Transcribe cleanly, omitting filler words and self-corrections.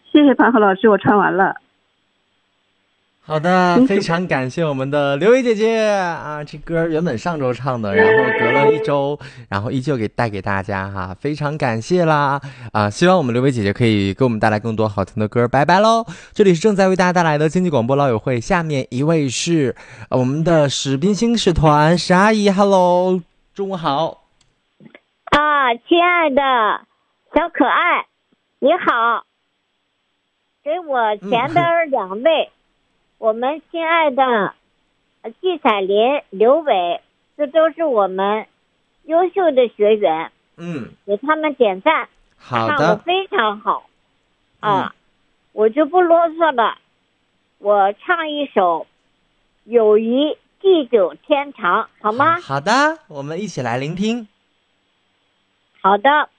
谢谢盘和老师，我唱完了。 好的，非常感谢我们的刘伟姐姐啊！这歌原本上周唱的，然后隔了一周，然后依旧带给大家哈，非常感谢啦！啊，希望我们刘伟姐姐可以给我们带来更多好听的歌，拜拜喽！这里是正在为大家带来的经济广播老友会，下面一位是我们的史宾星使团史阿姨 ，Hello， 中午好啊，亲爱的小可爱，你好，给我前边2位。我们亲爱的季彩林、刘伟，这都是我们优秀的学员，给他们点赞。 好的， 唱得非常好啊！我就不啰嗦了，我唱一首《友谊地久天长》，好吗？ 好的，我们一起来聆听。 好的。